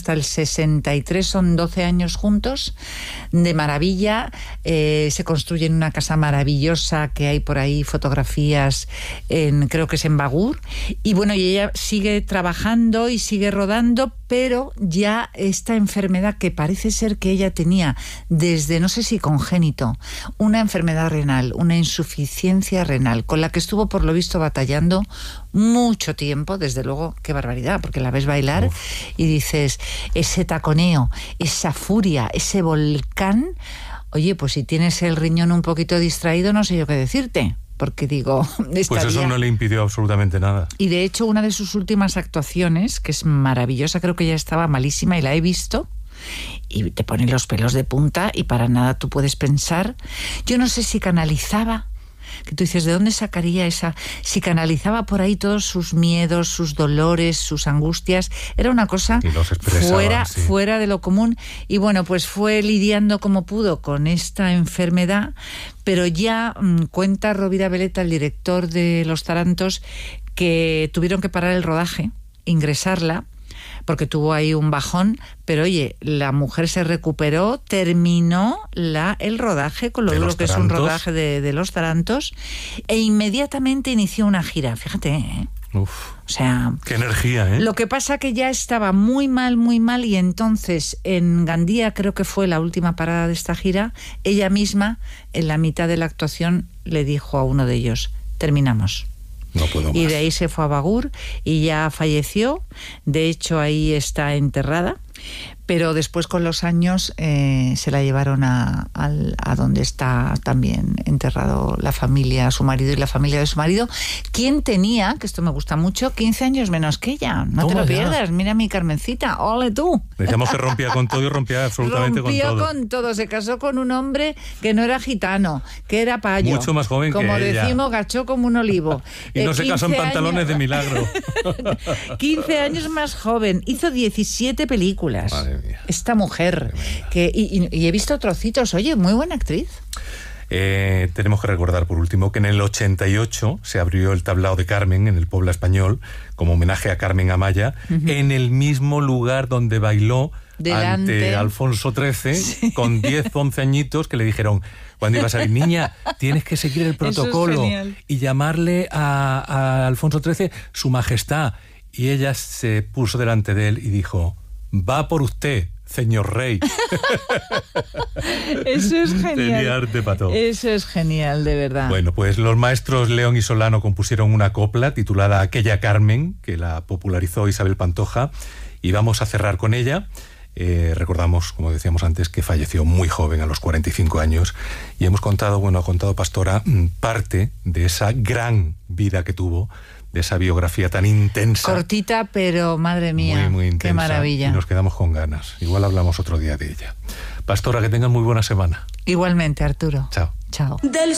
hasta el 63, son 12 años juntos, de maravilla. Se construyen una casa maravillosa que hay por ahí, fotografías, creo que es en Bagur. Y bueno, y ella sigue trabajando y sigue rodando, pero ya esta enfermedad que parece ser que ella tenía desde, no sé si congénito, una enfermedad renal, una insuficiencia renal, con la que estuvo por lo visto batallando mucho tiempo. Desde luego, qué barbaridad, porque la ves bailar y dices, ese taconeo, esa furia, ese volcán. Oye, pues si tienes el riñón un poquito distraído, no sé yo qué decirte, porque digo, estaría... Pues eso no le impidió absolutamente nada. Y de hecho, una de sus últimas actuaciones, que es maravillosa, creo que ya estaba malísima y la he visto, y te ponen los pelos de punta y para nada tú puedes pensar. Yo no sé si canalizaba, que tú dices, ¿de dónde sacaría esa? Si canalizaba por ahí todos sus miedos, sus dolores, sus angustias. Era una cosa fuera de lo común. Y bueno, pues fue lidiando como pudo con esta enfermedad, pero ya cuenta Rovira Veleta, el director de Los Tarantos, que tuvieron que parar el rodaje, ingresarla, porque tuvo ahí un bajón, pero oye, la mujer se recuperó, terminó el rodaje, con lo duro que es un rodaje de Los Tarantos, e inmediatamente inició una gira, fíjate, Uf, o sea, qué energía, ¿eh? Lo que pasa que ya estaba muy mal, y entonces en Gandía, creo que fue la última parada de esta gira, ella misma, en la mitad de la actuación, le dijo a uno de ellos, terminamos. No puedo más. Y de ahí se fue a Bagur y ya falleció. De hecho, ahí está enterrada. Pero después, con los años, se la llevaron a donde está también enterrado la familia, su marido y la familia de su marido. ¿Quién tenía, que esto me gusta mucho, 15 años menos que ella? No te lo pierdas. Mira mi Carmencita, ole tú. Decíamos que rompía con todo y rompía absolutamente con todo. Rompió con todo. Se casó con un hombre que no era gitano, que era payo. Mucho más joven que ella. Como decimos, gachó como un olivo. Y no se casó en pantalones de milagro. 15 años más joven. Hizo 17 películas. Madre mía. Esta mujer, y he visto trocitos, oye, muy buena actriz. Tenemos que recordar por último que en el 88 se abrió el tablao de Carmen en el Pobla Español como homenaje a Carmen Amaya, en el mismo lugar donde bailó ante Alfonso XIII, con 10, 11 añitos, que le dijeron, cuando iba a salir, niña, tienes que seguir el protocolo y llamarle a Alfonso XIII su majestad. Y ella se puso delante de él y dijo, va por usted, señor rey. Eso es genial. Tenía arte para todo. Eso es genial, de verdad. Bueno, pues los maestros León y Solano compusieron una copla titulada Aquella Carmen, que la popularizó Isabel Pantoja, y vamos a cerrar con ella. Recordamos, como decíamos antes, que falleció muy joven, a los 45 años, y ha contado Pastora parte de esa gran vida que tuvo, de esa biografía tan intensa. Cortita, pero madre mía, muy intensa, qué maravilla. Y nos quedamos con ganas. Igual hablamos otro día de ella. Pastora, que tengan muy buena semana. Igualmente, Arturo. Chao. Chao.